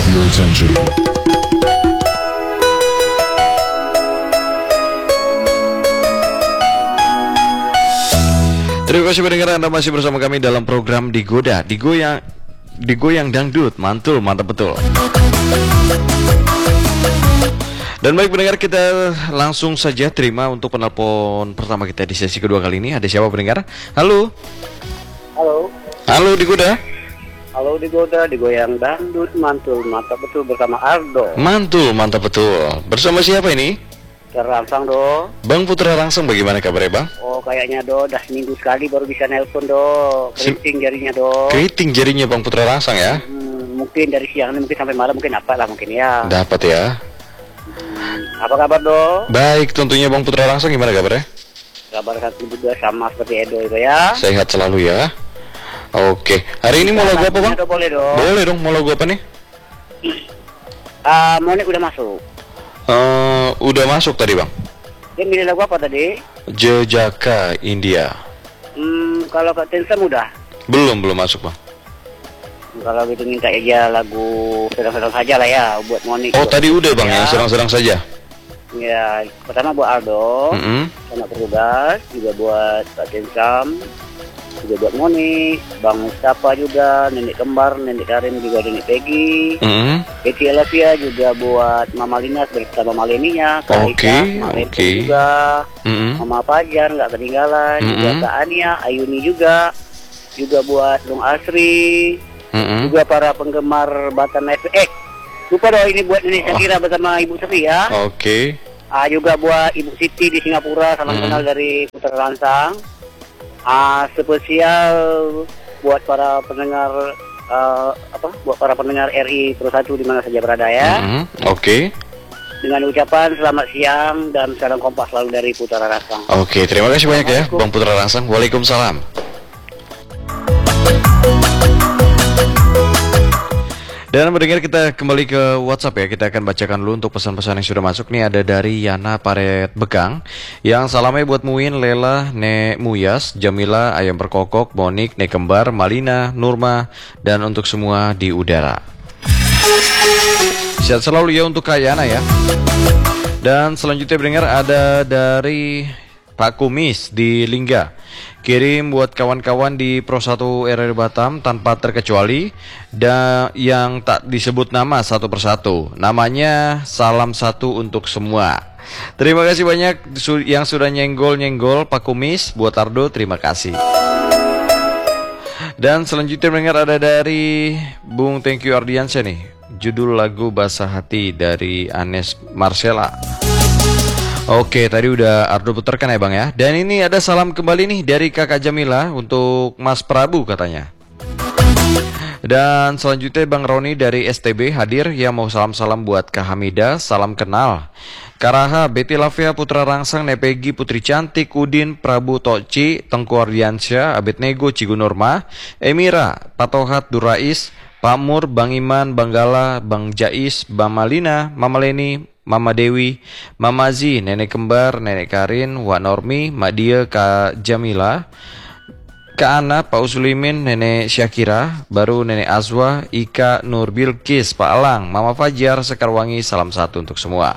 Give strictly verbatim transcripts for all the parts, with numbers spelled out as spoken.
your attention. Terima kasih pendengar, Anda masih bersama kami dalam program Digoda, Digoyang, Digoyang Dangdut, mantul, mantap betul. Dan baik pendengar, kita langsung saja terima untuk penelpon pertama kita di sesi kedua kali ini. Ada siapa pendengar? Halo. Halo. Halo Digoda. Halo Digoda, Digoyang Dangdut, mantul, mantap betul bersama Ardo. Mantul, mantap betul. Bersama siapa ini? Terangsang do. Bang Putra Rangsang, bagaimana kabarnya Bang? Oh kayaknya do, dah seminggu sekali baru bisa nelpon do. Keriting jarinya do. Keriting jarinya Bang Putra Rangsang ya? Hmm, mungkin dari siang ini mungkin sampai malam mungkin apa lah mungkin ya. Dapat ya. Hmm, apa kabar do? Baik, tentunya Bang Putra Rangsang, gimana kabarnya? Kabar satu juga sama seperti Edo itu ya. Sehat selalu ya. Oke, hari ini mau lagu apa Bang? Do, boleh do. Boleh dong, mau lagu apa nih? Ah, uh, Monik udah masuk. Uh, udah masuk tadi Bang. Dia milih lagu apa tadi? Jejaka India. Hmm, kalau Kak Tensam udah? Belum, belum masuk Bang. Kalau gitu minta aja lagu sedang-sedang saja lah ya buat Monik. Oh tadi udah Bang ya, yang sedang-sedang saja. Ya, pertama buat Aldo, mm-hmm. sama petugas, juga buat Kak Tensam, juga buat Monik, Bang Mustafa juga, Nenek Kembar, Nenek Karim juga, Nenek Peggy, mm-hmm. Keti Elavia juga buat Mama Linas bersama Mama Leninya, Kak Oke, Aisha, Mama oke. Lepon juga, mm-hmm. Mama Fajar nggak ketinggalan, Mm-hmm. juga Kak Ania, Ayuni juga, juga buat Lung Asri, mm-hmm. juga para penggemar Batan F X. Lupa dong ini buat Indonesia Kira oh. bersama Ibu Sefi ya. Oke. Okay. Ah juga buat Ibu Siti di Singapura, salam mm-hmm. kenal dari Putra Rangsang. Ah spesial buat para pendengar uh, apa? Buat para pendengar R I Pro satu di mana saja berada ya. Mm-hmm. Oke. Okay. Dengan ucapan selamat siang dan salam kompak selalu dari Putra Rangsang. Oke, okay, terima kasih banyak ya Bang Putra Rangsang. Waalaikumsalam. Dan mendengar, kita kembali ke WhatsApp ya. Kita akan bacakan dulu untuk pesan-pesan yang sudah masuk. Nih ada dari Yana Paret Bekang, yang salamnya buat Muin, Lela, Nek Muyas, Jamila, Ayam Perkokok, Monik, Nek Kembar, Malina, Nurma, dan untuk semua di udara. Sehat selalu ya untuk Kak Yana ya. Dan selanjutnya mendengar ada dari Pak Kumis di Lingga. Kirim buat kawan-kawan di Pro satu R R Batam tanpa terkecuali, dan yang tak disebut nama satu persatu. Namanya salam satu untuk semua. Terima kasih banyak yang sudah nyenggol-nyenggol Pak Kumis. Buat Ardo, terima kasih. Dan selanjutnya mendengar ada dari Bung Thank You Ardiansyah nih. Judul lagu Basah Hati dari Anes Marcella. Oke, tadi udah Ardo putarkan ya Bang ya. Dan ini ada salam kembali nih dari Kakak Jamila untuk Mas Prabu katanya. Dan selanjutnya Bang Roni dari S T B hadir, yang mau salam-salam buat Kak Hamida, salam kenal. Karaha, Betty Lavia, Putra Rangsang, Nepegi, Putri Cantik, Udin, Prabu Toci, Tengku Ardiansyah, Abednego, Cigu Norma, Emira, Patohat, Durais, Pamur, Bang Iman, Bang Gala, Bang Jais, Bang Malina, Mama Leni, Mama Dewi, Mama Zi, Nenek Kembar, Nenek Karin, Wak Normi, Mak Dia, Kak Jamila, Kak Ana, Pak Usulimin, Nenek Syakira, baru Nenek Azwa, Ika, Nur Bilkis, Pak Alang, Mama Fajar, Sekarwangi, salam satu untuk semua.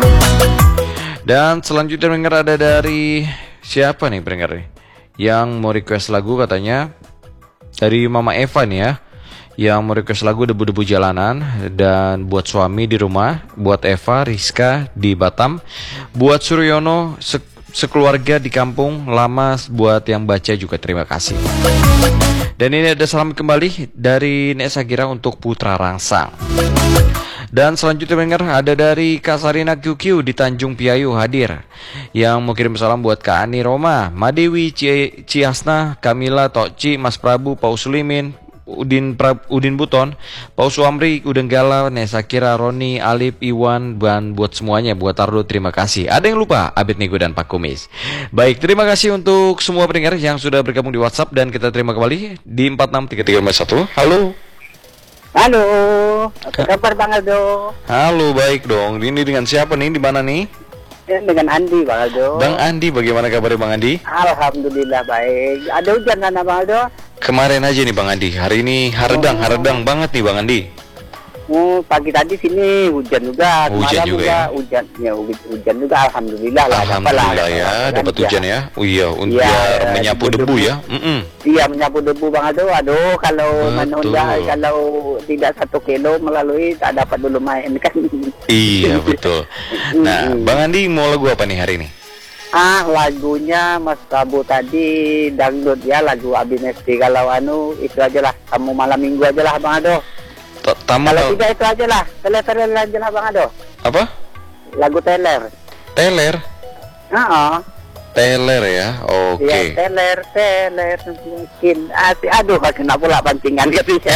Dan selanjutnya dengar ada dari siapa nih pendengar nih? Yang mau request lagu katanya dari Mama Eva nih ya, yang mau request lagu Debu-Debu Jalanan. Dan buat suami di rumah, buat Eva, Rizka di Batam, buat Suryono se sekeluarga di kampung lama, buat yang baca juga terima kasih. Dan ini ada salam kembali dari Nek Sagira untuk Putra Rangsang. Dan selanjutnya mendengar ada dari Kak Sarina Q Q di Tanjung Piayu hadir, yang mau kirim salam buat Kak Ani Roma, Madewi, Ciasna, Kamila, Tokci, Mas Prabu, Pak Sulimin, Udin Prab, Udin Buton, Pau Suamri, Udenggala, Nesa Kira, Roni, Alip, Iwan, dan buat semuanya, buat Ardo terima kasih. Ada yang lupa, Abednego dan Pak Kumis. Baik, terima kasih untuk semua pendengar yang sudah bergabung di WhatsApp, dan kita terima kembali di empat enam tiga tiga lima satu. Halo. Halo, apa kabar Bang Aldo? Halo, baik dong. Ini dengan siapa nih? Di mana nih? Dengan Andi Bang Aldo. Bang Andi, bagaimana kabarnya Bang Andi? Alhamdulillah baik. Ada hujan mana Bang Aldo? Kemarin aja nih Bang Andi. Hari ini haredang, haredang banget nih Bang Andi. Oh, pagi tadi sini hujan juga, Hujan semalam juga juga ya? hujan, ya hu- hujan juga, alhamdulillah lah. Alhamdulillah ya, dapat hujan ya. Oh iya, un- Iya, biar menyapu debu- debu debu. ya. Mm-mm. Iya, menyapu debu Bang Ado. Aduh, kalau Betul. menunda, kalau tidak satu kilo melalui tak dapat dulu main kan. Iya betul. Nah, Mm-mm. Bang Andi mau lagu apa nih hari ini? Ah, lagunya Mas Prabu tadi dangdut ya, lagu Abinesti. Kalau anu itu aja lah, kamu malam minggu aja lah Bang Ado. Ta- Tamu Kalau tidak itu aja lah, teler-teler aja lah Bang Ado. apa? Lagu teler. Teler. Heeh. Teler ya. Oke. Iya, teler, teler mungkin. Aduh, aduh, kena pula pancingan gitu ya.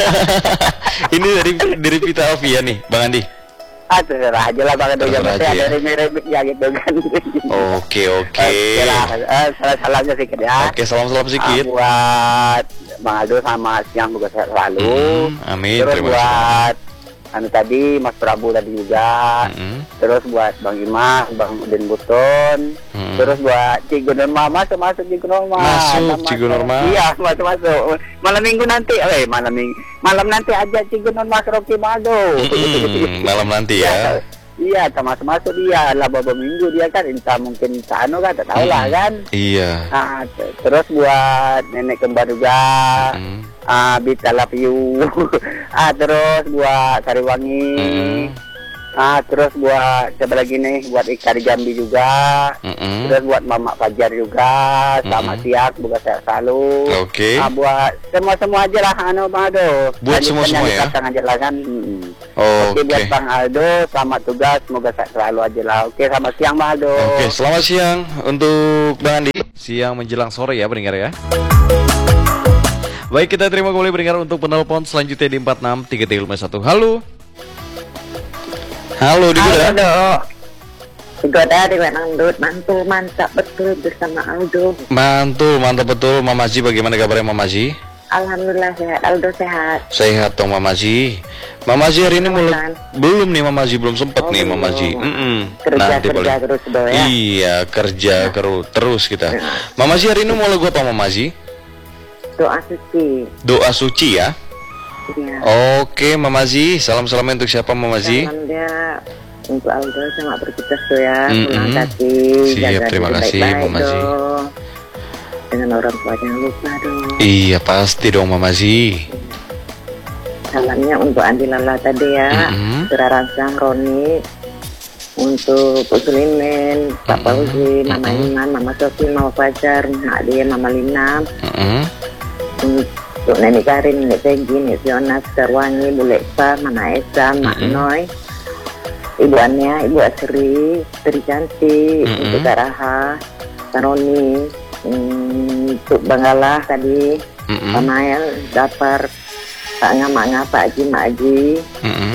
Ini dari dari Vita Alvia nih, Bang Andi. Ah, terserah aja lah Bang Ado. Yang Terserah penting aja ada ya. remik-remik ya gitu kan. Oke, oke. Oke lah, eh, salam-salamnya sedikit ya. Oke, salam-salam Ah, sedikit. buat Bang Aldo sama Siang juga sehat selalu. Mm, amin, Terus terima kasih. buat anu tadi Mas Prabu tadi juga. Mm-mm. Terus buat Bang Imah, Bang Udin Buton. Mm. Terus buat Cigu Norma, masuk masuk Cigu Norma. Masuk, Nama- Cigu Norma. Iya, masuk masuk. Malam minggu nanti, eh malam minggu, malam nanti aja Cigu Norma Karaoke Bang Aldo. Mm-mm, malam nanti ya. Iya, termasuk masuk dia lah beberapa minggu dia kan, entah mungkin entah anu kan, tak tahu lah Mm. kan. Iya. Nah, t- terus buat nenek kembar juga, Mm. ah Bita Love You, ah terus buat Sariwangi, Mm. ah terus buat siapa lagi nih, buat Ika di Jambi juga, Mm-mm. terus buat Mama Fajar juga, selamat Mm-mm. siang, semoga sehat selalu. Oke. Ah buat semua semua aja lah, anu Bang Aldo. Buat semua-semua ya? Lanjutkan aja lah kan. Hmm. Oke, Oke. buat Bang Aldo, selamat tugas, semoga sehat selalu aja lah. Oke, selamat siang Bang Aldo. Oke, selamat siang untuk Bang Andi. Siang menjelang sore ya pendengar ya. Baik, kita terima kembali pendengar untuk penelpon selanjutnya di empat enam tiga tiga lima satu. Halo. Halo, di mana? Aldo, Goda di Dangdut, mantul mantap betul bersama Aldo. Mantul, mantap betul. Mama Ji, bagaimana kabarnya Mama Ji? Alhamdulillah sehat, Aldo sehat. Sehat dong Mama Ji. Mama Ji hari ini mulai Makan. belum nih Mama Ji, belum sempet Oh, nih Mama belum. Ji. Mm-mm. Kerja Nanti kerja paling- terus do ya. Iya, kerja keru- terus kita. Ya. Mama Ji hari ini mau lagu apa Mama Ji? Doa suci. Doa suci ya. Ya. Oke Mama Ji, salam-salamnya untuk siapa Mama Ji? Salam dia untuk Aldo sama berkitas do ya. Mm-mm. Pulang hati, Siap, jaga terima diri kasih, baik-baik, Mama Ji. do. Dengan orang tua jangan lupa do. Iya pasti dong Mama Ji. Salamnya untuk Andi Lala tadi ya. Mm-mm. Surah Ransang, Roni. Untuk Pak Sulimin, Pak Mm-mm. Fauzi, Mama Mm-mm. Iman, Mama Sofi, Mama Fajar, Mak Dia, Mama Lina. Mm-mm. Untuk Nenek Karin, Nenek Peggy, Nenek Fiona, Sarwangi, Bu Leksa, Mama Esa, Mak Mm-mm. Noy, Ibu Ania, Ibu Asri, Tri Cantik, Mm-mm. untuk Kak Raha, Kak Roni, mm, untuk Bang Galah tadi, Mm-mm. Pak Mael, Dapar, Pak Ngama, Pak Haji, Mak Haji. Mm-mm.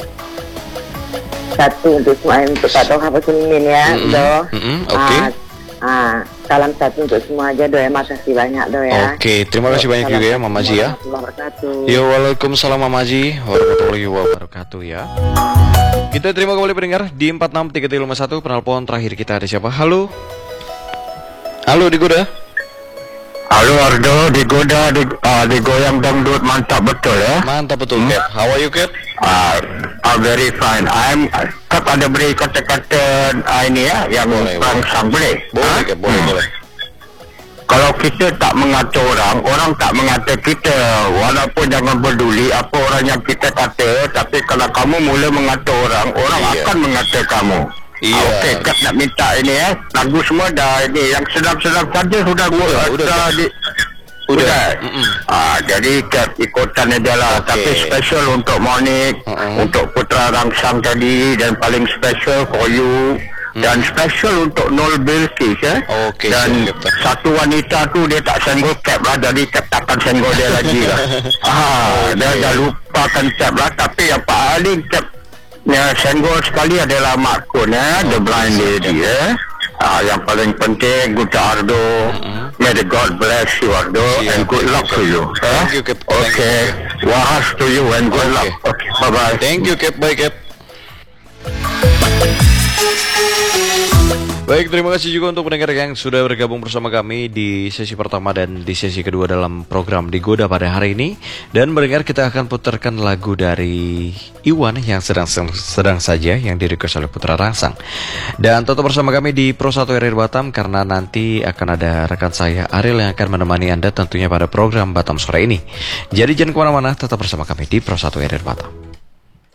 Satu untuk semua, untuk Pak Toha, Pak Sulimin ya, Mm-mm. do. Mm-mm. Oke. Ah, ah, salam satu untuk semua aja do ya, makasih banyak do ya. Oke, terima kasih banyak juga ya Mama Ji ya. Warahmatullahi wabarakatuh. Ya, waalaikumsalam Mama Ji, warahmatullahi wabarakatuh ya. Kita terima kembali pendengar di empat enam tiga tiga lima satu. Penelpon terakhir kita ada siapa? Halo. Halo di Goda. Halo Ardo, digoda, di, uh, digoyang dangdut mantap betul ya. Mantap betul Cap. How are you Cap? Uh, uh, very fine. I'm Kap ada beri kata-kata uh, ini ya, yang Boleh, rangsang boleh. Boleh Ha? Cap, boleh Hmm. boleh. Kalau kita tak mengata orang, orang tak mengata kita. Walaupun jangan peduli apa orang yang kita kata, tapi kalau kamu mula mengata orang, orang Iya. akan mengata kamu. Iya. Ah, Okey, Kap nak minta ini ya. Lagu semua dah ini, yang sedap-sedap saja sudah Udah, uh, udah, dah Kap. di, Udah. Udah. Mm-mm. Ah, jadi Kap ikutan aja lah. Okey. Tapi special untuk Monik, Mm-mm. untuk Putra Rangsang tadi, dan paling special for you. Dan special untuk Nol Bilkis ya. Okey, dan siap, Kap. satu wanita tu dia tak senggol Kap lah. Jadi Kap takkan senggol dia lagi lah. Ah, dia Okey. dah lupakan Kap lah. Tapi yang paling Kap ya, senggol sekali adalah Mak Kun ya. The blind lady ya. Ah, yang paling penting Guta Ardo. May the God bless you Ardo. Siap, And good thank luck you, to Kap. you. Thank you, Kap. Thank you, Okay. Wahas to you and good Okay. luck. Okay. Bye bye. Thank you Cap, bye Cap. Baik, terima kasih juga untuk pendengar yang sudah bergabung bersama kami di sesi pertama dan di sesi kedua dalam program Digoda pada hari ini. Dan mendengar kita akan putarkan lagu dari Iwan yang sedang sedang saja yang di-request oleh Putra Rangsang. Dan tetap bersama kami di Pro satu R R Batam karena nanti akan ada rekan saya Ariel yang akan menemani Anda tentunya pada program Batam Sore ini. Jadi jangan kemana-mana, tetap bersama kami di Pro satu R R Batam.